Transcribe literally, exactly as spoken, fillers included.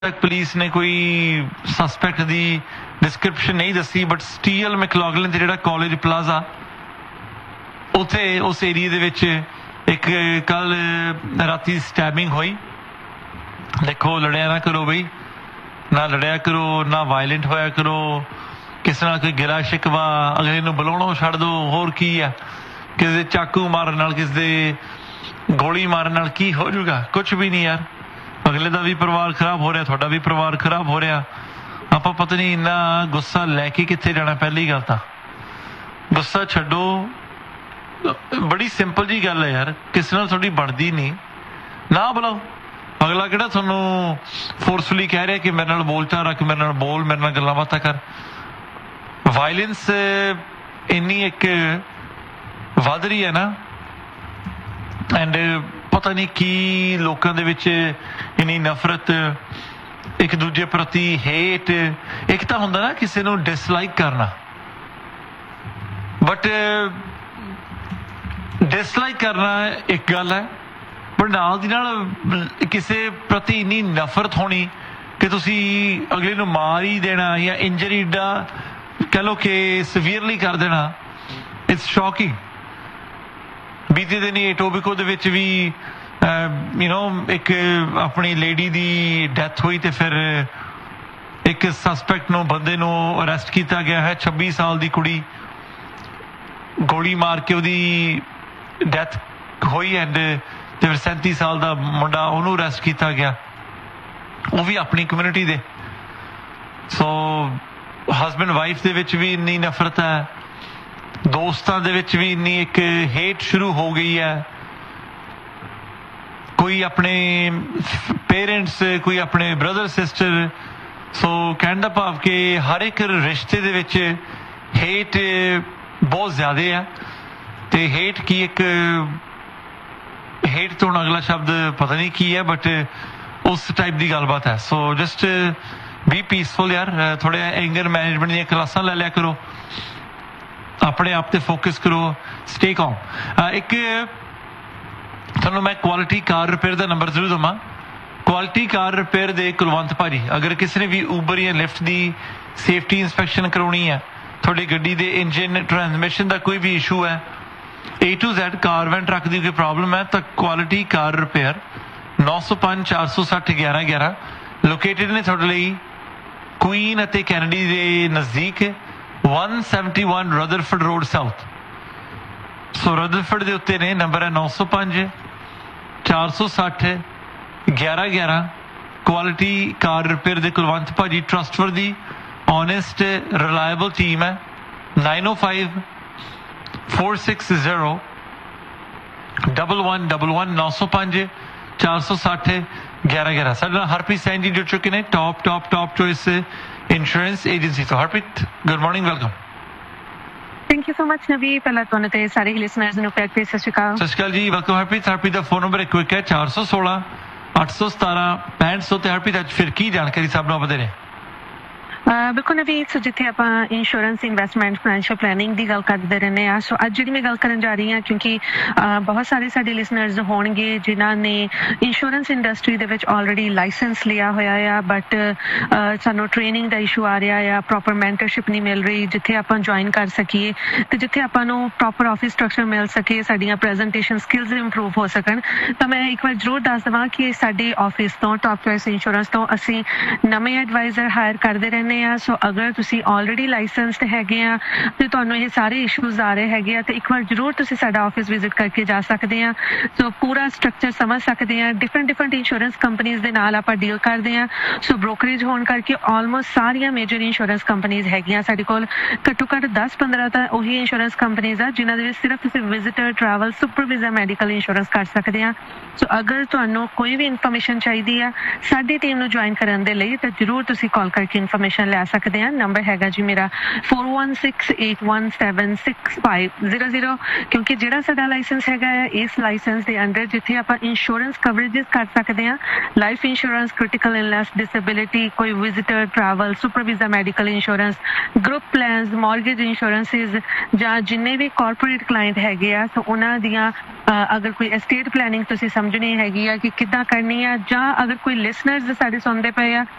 तक पुलिस ने कोई सस्पैक्ट की डिस्क्रिप्शन नहीं दसी, बट स्टील मैकलॉगलन जो कॉलेज प्लाजा उत्थे उस एरिए दे विच एक कल राती स्टैबिंग हुई। देखो लड़िया ना करो बई, ना लड़िया करो, ना वायलेंट होया करो, किसी नाल कोई गिला शिकवा अगले नूं बुलाउणों छड्ड दो। होर की है, किसी दे चाकू मारन नाल, किसी दे गोली मारन नाल की हो जाऊगा? कुछ भी नहीं यार। अगले का भी परिवार खराब हो रहा, थोड़ा भी परिवार खराब हो रहा। आप पता नहीं इन्ना गुस्सा लैके कित्थे जाना। पहली गल तां गुस्सा छड्डो, बड़ी सिंपल जी गल है यार, किसी नाल थोड़ी बनदी नहीं, ना बुलाओ। अगला किहड़ा तुहानूं फोर्सफुली कह रहा कि मेरे नाल बोलचाल रख, मेरे नाल बोल, मेरे नाल गल्लां बातां कर। वायलेंस इन्नी एक वध रही है ना, एंड पता नहीं की लोगों दे विच इन्नी नफरत, एक दूजे प्रति हेट। एक तो हुंदा ना किसी नूं डिसलाइक करना, बट डिसलाइक करना एक गल है, पर नाल दी नाल किसी प्रति इन्नी नफरत होनी कि तुसी अगले नूं मार ही देना या इंजरी दा कह लो कि सीवियरली कर देना। It's shocking. बीते दिन ही टोबिको दे विच भी यू नो एक अपनी लेडी दी डेथ हुई, तो फिर एक सस्पैक्ट नूं बंदे नूं अरेस्ट किया गया है। छब्बीस साल दी कुड़ी गोली मार के उहदी डेथ हुई, एंड फिर सैंती साल दा मुंडा उहनूं अरेस्ट किया गया, वो भी अपनी कम्यूनिटी दे। सो हसबैंड वाइफ दे विच भी इन्नी नफरत है, दोस्तां दे विच भी इन्नी एक हेट शुरू हो गई है। कोई अपने पेरेंट्स, कोई अपने ब्रदर सिस्टर। सो कहने दा भाव कि हर एक रिश्ते दे विच हेट बहुत ज़्यादा है। तो हेट की एक हेट तो हुण अगला शब्द पता नहीं की है, बट उस टाइप की गलबात है। सो जस्ट बी पीसफुल यार। थोड़े एंगर मैनेजमेंट दी क्लासां ले लिया करो, अपने आप ते फोकस करो, स्टे कॉम। एक तुहानूं मैं क्वालिटी कार रिपेयर का नंबर जरूर दवां। क्वालिटी कार रिपेयर दे कुलवंत भाजी, अगर किसी ने भी उबर या लिफ्ट की सेफ्टी इंस्पैक्शन करवानी है, थोड़ी गड्डी दे इंजन ट्रांसमिशन का कोई भी इशू है, ए to Z car van truck की कोई प्रॉब्लम है, तो क्वालिटी कार रिपेयर नौ सौ पाँच चार सौ सठ ग्यारह ग्यारह लोकेटेड ने थोड़े लिए क्वीन अते कैनेडी के नज़दीक one seventy one Rutherford road south. सो रदरफर्ड के उत्ते ने नंबर है नौ सौ पाँच चार सौ सठ ग्यारह ग्यारह। क्वालिटी कार रिपेयर के कुलवंत भाजी ट्रस्टवर्दी ऑनेस्ट रिलायबल टीम है। नाइन ओ five four six zero double one double one नौ सौ पाँच चार सौ सठ ग्यारह ग्यारह। साढ़े नाल हरप्रीत सैन जी जुड़ चुके हैं, top top top choice insurance agency. तो Harpreet good morning, welcome. Thank you so much नवी। पहला तो ते सारे लिसनर्स ਨੂੰ ਪਿਆਰ ਭੇਜ ਸਤਿ ਸ਼੍ਰੀ ਅਕਾਲ। ਸਤਿ ਸ਼੍ਰੀ ਅਕਾਲ ਜੀ, ਵੈਲਕਮ ਹਰਪ੍ਰੀਤ। ਹਰਪ੍ਰੀਤ ਦਾ ਫੋਨ ਨੰਬਰ ਇੱਕ ਹੈ ਚਾਰ ਸੌ ਸੋਲਾਂ ਅੱਠ ਸੌ ਸਤਾਰਾਂ ਪੈਂਹਠ ਸੌ। ਤੇ ਹਰਪ੍ਰੀਤ ਅੱਜ ਫਿਰ ਕੀ ਜਾਣਕਾਰੀ ਸਭ ਨੂੰ ਵਧੇ ਨੇ? ਬਿਲਕੁਲ ਨਵੀਂ। ਸੋ ਜਿੱਥੇ ਆਪਾਂ ਇੰਸ਼ੋਰੈਂਸ ਇਨਵੈਸਟਮੈਂਟ ਫਾਈਨੈਂਸ਼ੀਅਲ ਪਲੈਨਿੰਗ ਦੀ ਗੱਲ ਕਰਦੇ ਰਹਿੰਦੇ ਆ, ਸੋ ਅੱਜ ਜਿਹੜੀ ਮੈਂ ਗੱਲ ਕਰਨ ਜਾ ਰਹੀ ਹਾਂ, ਕਿਉਂਕਿ ਬਹੁਤ ਸਾਰੇ ਸਾਡੇ ਲਿਸਨਰਸ ਹੋਣਗੇ ਜਿਨ੍ਹਾਂ ਨੇ ਇੰਸ਼ੋਰੈਂਸ ਇੰਡਸਟਰੀ ਦੇ ਵਿੱਚ ਆਲਰੇਡੀ ਲਾਇਸੈਂਸ ਲਿਆ ਹੋਇਆ ਆ, ਬਟ ਸਾਨੂੰ ਟ੍ਰੇਨਿੰਗ ਦਾ ਇਸ਼ੂ ਆ ਰਿਹਾ ਆ, ਪ੍ਰੋਪਰ ਮੈਂਟਰਸ਼ਿਪ ਨਹੀਂ ਮਿਲ ਰਹੀ ਜਿੱਥੇ ਆਪਾਂ ਜੁਆਇਨ ਕਰ ਸਕੀਏ ਤੇ ਜਿੱਥੇ ਆਪਾਂ ਨੂੰ ਪ੍ਰੋਪਰ ਆਫਿਸ ਸਟਰਕਚਰ ਮਿਲ ਸਕੇ, ਸਾਡੀਆਂ ਪ੍ਰੈਜੈਂਟੇਸ਼ਨ ਸਕਿੱਲਸ ਇੰਪਰੂਵ ਹੋ ਸਕਣ। ਤਾਂ ਮੈਂ ਇੱਕ ਵਾਰ ਜ਼ਰੂਰ ਦੱਸ ਦੇਵਾਂ ਕਿ ਸਾਡੇ ਆਫਿਸ ਤੋਂ ਟੌਪ ਚੋਇਸ ਇੰਸ਼ੋਰੈਂਸ ਤੋਂ ਅਸੀਂ ਨਵੇਂ ਐਡਵਾਈਜ਼ਰ ਹਾਇਰ ਕਰਦੇ ਰਹਿੰਦੇ ਆ। ਸੋ ਅਗਰ ਤੁਸੀਂ ਆਲਰੇਡੀ ਲਾਇਸੈਂਸਡ ਹੈਗੇ ਆ ਤੇ ਤੁਹਾਨੂੰ ਇਹ ਸਾਰੇ ਇਸ਼ੂਜ਼ ਆ ਰਹੇ ਹੈਗੇ ਆ, ਤੇ ਇੱਕ ਵਾਰ ਜ਼ਰੂਰ ਤੁਸੀਂ ਸਾਡਾ ਆਫਿਸ ਵਿਜ਼ਿਟ ਕਰਕੇ ਜਾ ਸਕਦੇ ਆ। ਸੋ ਪੂਰਾ ਸਟਰਕਚਰ ਸਮਝ ਸਕਦੇ ਆ। ਡਿਫਰੈਂਟ ਡਿਫਰੈਂਟ ਇੰਸ਼ੋਰੈਂਸ ਕੰਪਨੀਜ਼ ਦੇ ਨਾਲ ਆਪਾਂ ਡੀਲ ਕਰਦੇ ਆ। ਸੋ ਬ੍ਰੋਕਰੇਜ ਹੋਣ ਕਰਕੇ ਆਲਮੋਸਟ ਸਾਰੀਆਂ ਮੇਜਰ ਇੰਸ਼ੋਰੈਂਸ ਕੰਪਨੀਜ਼ ਹੈਗੀਆਂ ਸਾਡੇ ਕੋਲ। ਘੱਟੋ ਘੱਟ ਦਸ ਪੰਦਰਾਂ ਤਾਂ ਉਹੀ ਇੰਸ਼ੋਰੈਂਸ ਕੰਪਨੀਜ਼ ਆ ਜਿਨ੍ਹਾਂ ਦੇ ਵਿੱਚ ਸਿਰਫ ਤੁਸੀਂ visitor travel supervisor medical insurance ਕਰ ਸਕਦੇ ਆ। ਸੋ ਅਗਰ ਤੁਹਾਨੂੰ ਕੋਈ ਵੀ ਇਨਫੋਰਮੇਸ਼ਨ ਚਾਹੀਦੀ ਆ ਸਾਡੀ ਟੀਮ ਨੂੰ ਜੁਆਇਨ ਕਰਨ ਦੇ ਲਈ, ਤਾਂ ਜ਼ਰੂਰ ਤੁਸੀਂ ਕਾਲ ਕਰਕੇ ਇਨਫੋਰਮੇਸ਼ਨ ਲੈ ਸਕਦੇ ਆ। ਨੰਬਰ ਹੈਗਾ ਜੀ ਮੇਰਾ four one six eight one seven six five zero zero, ਕਿਉਂਕਿ ਜਿਹੜਾ ਸਾਡਾ ਲਾਇਸੈਂਸ ਹੈਗਾ ਹੈ ਇਸ ਲਾਇਸੈਂਸ ਦੇ ਅੰਡਰ ਜਿੱਥੇ ਆਪਾਂ ਇੰਸ਼ੋਰੈਂਸ ਕਵਰੇजेस ਕਰ ਸਕਦੇ ਆ, life insurance, critical illness, disability, ਕੋਈ visitor, travel, super visa, medical insurance, group plans, mortgage ਇੰਸ਼ੋਰੈਂਸਿਸ, ਜਾਂ ਜਿੰਨੇ ਵੀ ਕਾਰਪੋਰੇਟ ਕਲਾਇੰਟ ਹੈਗੇ ਆ ਸੋ ਉਹਨਾਂ ਦੀਆਂ ਅਗਰ ਕੋਈ ਐਸਟੇਟ ਪਲੈਨਿੰਗ ਤੁਸੀਂ ਸਮਝਣੀ ਹੈਗੀ ਆ ਕਿ ਕਿੱਦਾਂ ਕਰਨੀ ਆ, ਜਾਂ ਅਗਰ ਕੋਈ ਲਿਸਨਰਸ ਸਾਡੇ ਸੁਣਦੇ ਪਏ ਆ